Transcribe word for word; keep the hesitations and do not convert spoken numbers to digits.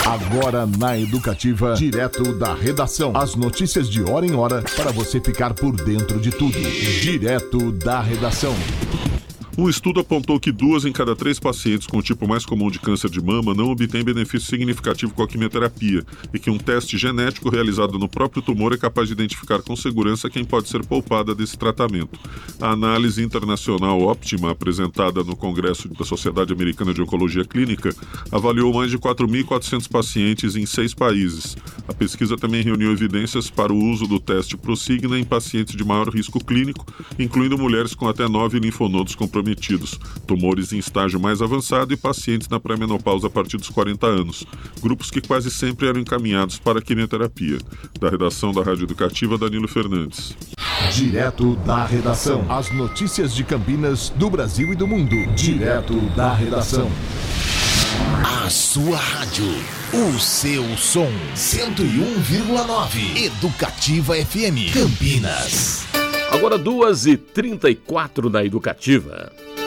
Agora na Educativa, direto da redação. As notícias de hora em hora para você ficar por dentro de tudo. Direto da redação. Um estudo apontou que duas em cada três pacientes com o tipo mais comum de câncer de mama não obtêm benefício significativo com a quimioterapia e que um teste genético realizado no próprio tumor é capaz de identificar com segurança quem pode ser poupada desse tratamento. A análise internacional óptima, apresentada no Congresso da Sociedade Americana de Oncologia Clínica, avaliou mais de quatro mil e quatrocentos pacientes em seis países. A pesquisa também reuniu evidências para o uso do teste Prosigna em pacientes de maior risco clínico, incluindo mulheres com até nove linfonodos comprometidos, tumores em estágio mais avançado e pacientes na pré-menopausa a partir dos quarenta anos, grupos que quase sempre eram encaminhados para a quimioterapia. Da redação da Rádio Educativa, Danilo Fernandes. Direto da redação. As notícias de Campinas, do Brasil e do mundo. Direto da redação. A sua rádio, o seu som. cento e um vírgula nove. Educativa F M. Campinas. Agora duas e trinta e quatro na Educativa.